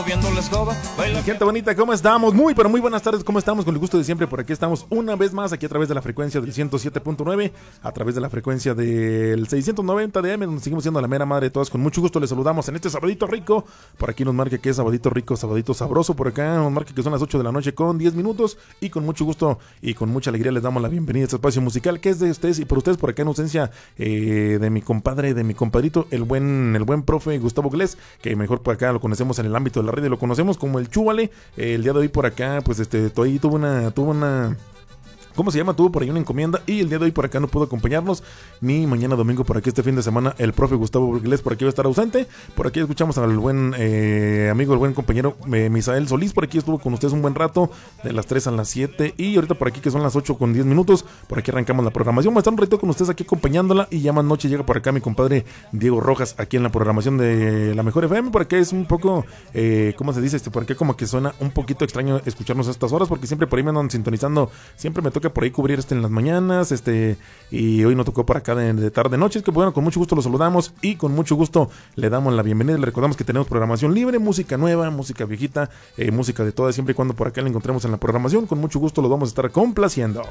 Gente bonita, ¿cómo estamos? Muy, pero muy buenas tardes, ¿cómo estamos? Con el gusto de siempre, por aquí estamos una vez más, aquí a través de la frecuencia del 107.9, a través de la frecuencia del 690 de AM, donde seguimos siendo la mera madre de todas. Con mucho gusto les saludamos en este sabadito rico. Por aquí nos marca que es sabadito rico, sabadito sabroso. Por acá nos marca que son las 8 de la noche con 10 minutos. Y con mucho gusto y con mucha alegría les damos la bienvenida a este espacio musical que es de ustedes y por ustedes, por acá en ausencia de mi compadre, de mi compadrito, el buen profe Gustavo Glés, que mejor por acá lo conocemos en el ámbito de la red y lo conocemos como el Chúbale. El día de hoy por acá, pues tuvo una ¿cómo se llama? Tuvo por ahí una encomienda y el día de hoy por acá no pudo acompañarnos, ni mañana domingo por aquí este fin de semana el profe Gustavo Burguilés por aquí va a estar ausente. Por aquí escuchamos al buen amigo, el buen compañero Misael Solís, por aquí estuvo con ustedes un buen rato, de las 3 a las 7 y ahorita por aquí que son las 8 con 10 minutos, por aquí arrancamos la programación. Vamos a estar un ratito con ustedes aquí acompañándola y ya más noche llega por acá mi compadre Diego Rojas aquí en la programación de la Mejor FM. Por acá es un poco, ¿cómo se dice? Por acá como que suena un poquito extraño escucharnos a estas horas porque siempre por ahí me andan sintonizando, siempre me toca por ahí cubrir en las mañanas, y hoy no tocó por acá de tarde noche. Es que bueno, con mucho gusto lo saludamos y con mucho gusto le damos la bienvenida. Le recordamos que tenemos programación libre, música nueva, música viejita, música de todas, siempre y cuando por acá la encontremos en la programación, con mucho gusto lo vamos a estar complaciendo.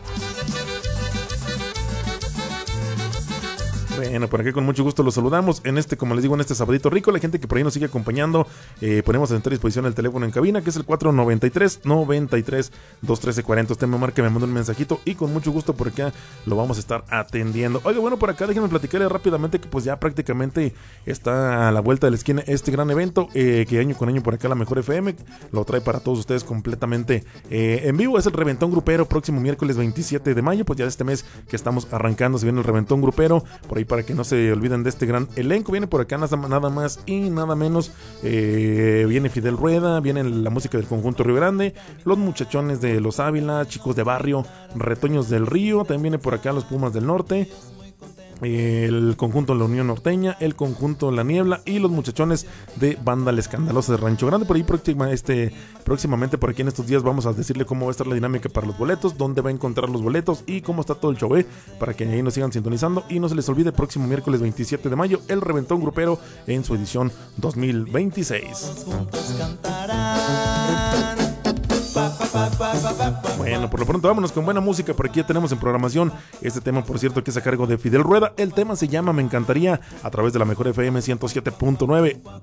Bueno, por aquí con mucho gusto los saludamos en como les digo, en este sabadito rico. La gente que por ahí nos sigue acompañando, ponemos a nuestra disposición el teléfono en cabina, que es el 493-93-213-40. Usted me marca, me manda un mensajito y con mucho gusto por acá lo vamos a estar atendiendo. Oiga, bueno, por acá déjenme platicarles rápidamente que pues ya prácticamente está a la vuelta de la esquina este gran evento, que año con año por acá la Mejor FM lo trae para todos ustedes completamente en vivo. Es el Reventón Grupero, próximo miércoles 27 de mayo, pues ya de este mes que estamos arrancando se viene el Reventón Grupero, por ahí para que no se olviden de este gran elenco. Viene por acá nada más y nada menos, viene Fidel Rueda, viene la música del conjunto Río Grande, los muchachones de Los Ávila, Chicos de Barrio, Retoños del Río, también viene por acá los Pumas del Norte, el conjunto La Unión Norteña, el conjunto La Niebla y los muchachones de Banda La Escandalosa de Rancho Grande. Por ahí próximamente por aquí en estos días vamos a decirle cómo va a estar la dinámica para los boletos, dónde va a encontrar los boletos y cómo está todo el show, para que ahí nos sigan sintonizando y no se les olvide, próximo miércoles 27 de mayo el Reventón Grupero en su edición 2026. Bueno, por lo pronto vámonos con buena música. Por aquí ya tenemos en programación este tema, por cierto, que es a cargo de Fidel Rueda. El tema se llama Me Encantaría, a través de la Mejor FM 107.9.